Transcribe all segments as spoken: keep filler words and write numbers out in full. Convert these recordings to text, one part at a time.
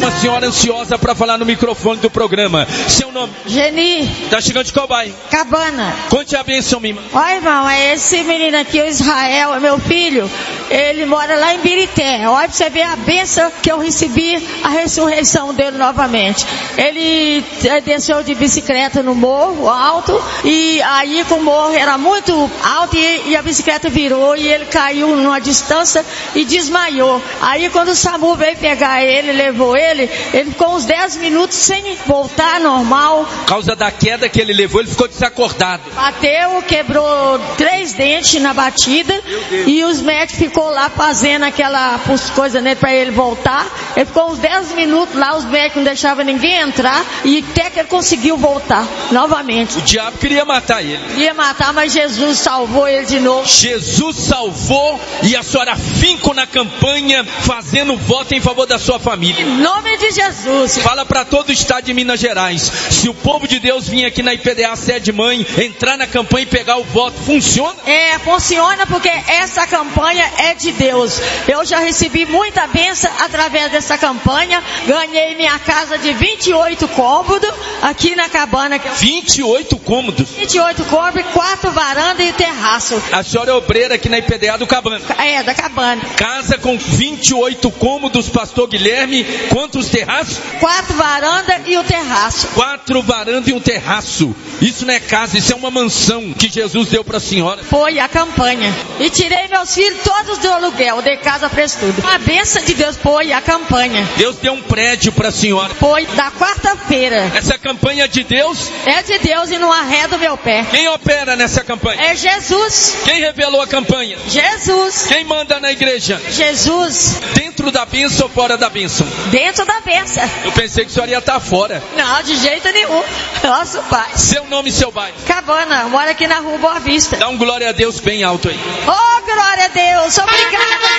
uma senhora ansiosa para falar no microfone do programa. Seu nome? Geni. Tá chegando de qual bairro? Cabana. Conte a bênção, minha irmã. Ó, irmão, é esse menino aqui, o Israel, é meu filho. Ele mora lá em Birité. Olha pra você ver a bênção que eu recebi, a ressurreição dele novamente. Ele desceu de bicicleta no morro alto, e aí com o morro era muito alto, e, e a bicicleta virou, e ele caiu numa distância e desmaiou. Aí quando o SAMU veio pegar ele, levou ele, ele ficou uns dez minutos sem voltar normal. Por causa da queda que ele levou, ele ficou desacordado. Bateu, quebrou três dentes na batida, e os médicos ficou lá fazendo aquela coisa nele para ele voltar. Ele ficou uns dez minutos lá, os médicos não deixavam ninguém entrar, e até que ele conseguiu voltar novamente. O diabo queria matar ele. Ia matar, mas Jesus salvou ele de novo. Jesus salvou, e a senhora finco na campanha, fazendo voto em favor da sua família. Em nome de Jesus. Fala para todo o estado de Minas Gerais. Se o povo de Deus vir aqui na I P D A Sede Mãe, entrar na campanha e pegar o voto, funciona? É, funciona porque essa campanha é de Deus. Eu já recebi muita bênção através dessa campanha. Ganhei minha casa de vinte e oito cômodos aqui na Cabana. vinte e oito cômodos? vinte e oito cômodos, quatro varandas e terraço. A senhora é obreira aqui na I P D A do Cabana? É, da Cabana. Casa com vinte e oito cômodos, pastor Guilherme. Quantos terraços? Quatro varandas e o terraço. Quatro varandas e um terraço. Isso não é casa, isso é uma mansão que Jesus deu para a senhora. Foi a campanha. E tirei meus filhos todos do aluguel, dei casa para estudo. A bênção de Deus foi a campanha. Deus deu um prédio para a senhora. Foi da quarta-feira. Essa campanha é de Deus? É de Deus e não arreda o meu pé. Quem opera nessa campanha? É Jesus. Quem revelou a campanha? Jesus. Quem manda na igreja? Jesus. Dentro da bênção ou fora da bênção? Dentro da bênção. Eu pensei que a senhora ia estar fora. Não, de jeito nenhum. Nosso Pai. Seu nome e seu bairro? Cabana, mora aqui na rua Boa Vista. Dá um glória a Deus bem alto aí. Oh, glória a Deus. Obrigada.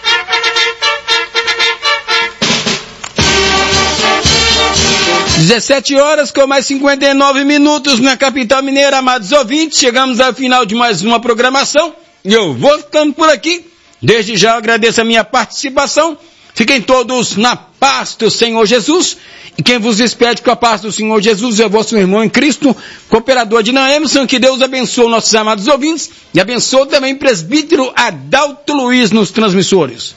dezessete horas com mais cinquenta e nove minutos na capital mineira, amados ouvintes. Chegamos ao final de mais uma programação. E eu vou ficando por aqui. Desde já eu agradeço a minha participação. Fiquem todos na paz do Senhor Jesus. E quem vos despede com a paz do Senhor Jesus é o vosso irmão em Cristo, cooperador de Emerson. Que Deus abençoe nossos amados ouvintes e abençoe também o presbítero Adalto Luiz nos transmissores.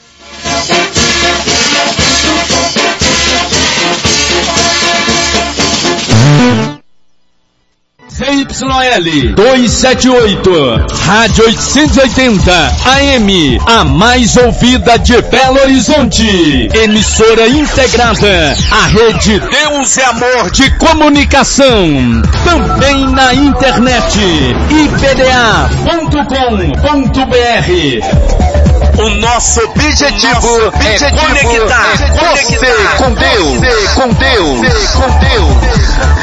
C Y L duzentos e setenta e oito, Rádio oitocentos e oitenta A M, a mais ouvida de Belo Horizonte. Emissora integrada à rede Deus é Amor de Comunicação. Também na internet, I P D A ponto com ponto B R. O nosso objetivo, o nosso objetivo é conectar, é conectar você com Deus, com Deus, com Deus.